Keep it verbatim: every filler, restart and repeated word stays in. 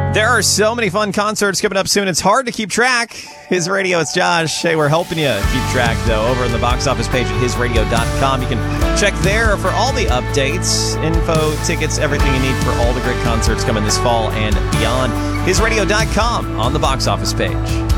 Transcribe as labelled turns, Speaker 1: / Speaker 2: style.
Speaker 1: There are so many fun concerts coming up soon, it's hard to keep track. His Radio, it's Josh. Hey, we're helping you keep track, though, over on the box office page at his radio dot com. You can check there for all the updates, info, tickets, everything you need for all the great concerts coming this fall and beyond. his radio dot com on the box office page.